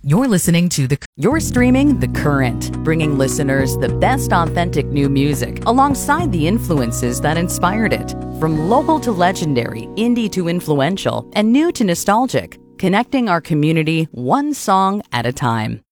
You're streaming The Current, bringing listeners the best authentic new music alongside the influences that inspired it. From local to legendary, indie to influential, and new to nostalgic, connecting our community one song at a time.